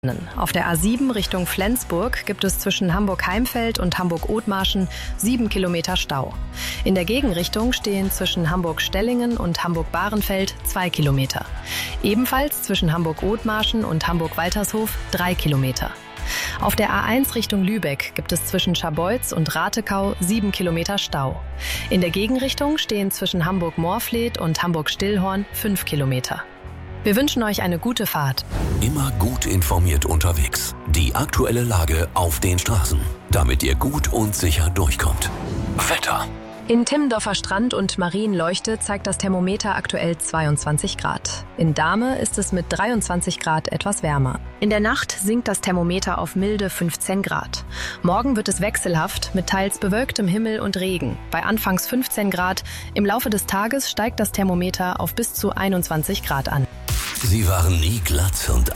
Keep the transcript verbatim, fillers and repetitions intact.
Auf der A sieben Richtung Flensburg gibt es zwischen Hamburg-Heimfeld und Hamburg-Othmarschen sieben Kilometer Stau. In der Gegenrichtung stehen zwischen Hamburg-Stellingen und Hamburg-Bahrenfeld zwei Kilometer. Ebenfalls zwischen Hamburg-Othmarschen und Hamburg-Waltershof drei Kilometer. Auf der A eins Richtung Lübeck gibt es zwischen Scharbeutz und Ratekau sieben Kilometer Stau. In der Gegenrichtung stehen zwischen Hamburg-Moorfleet und Hamburg-Stillhorn fünf Kilometer. Wir wünschen euch eine gute Fahrt. Immer gut informiert unterwegs. Die aktuelle Lage auf den Straßen, damit ihr gut und sicher durchkommt. Wetter. In Timmendorfer Strand und Marienleuchte zeigt das Thermometer aktuell zweiundzwanzig Grad. In Dahme ist es mit dreiundzwanzig Grad etwas wärmer. In der Nacht sinkt das Thermometer auf milde fünfzehn Grad. Morgen wird es wechselhaft mit teils bewölktem Himmel und Regen. Bei anfangs fünfzehn Grad. Im Laufe des Tages steigt das Thermometer auf bis zu einundzwanzig Grad an. Sie waren nie glatt und